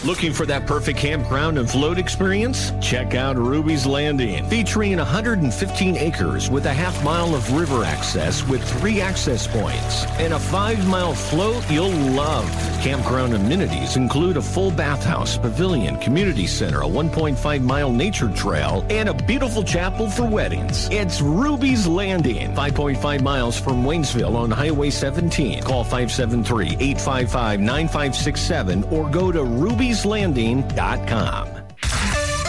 Looking for that perfect campground and float experience? Check out Ruby's Landing, featuring 115 acres with a half-mile of river access with 3 access points and a 5-mile float you'll love. Campground amenities include a full bathhouse, pavilion, community center, a 1.5-mile nature trail, and a beautiful chapel for weddings. It's Ruby's Landing, 5.5 miles from Waynesville on Highway 17. Call 573-855-9567 or go to rubyslanding.com.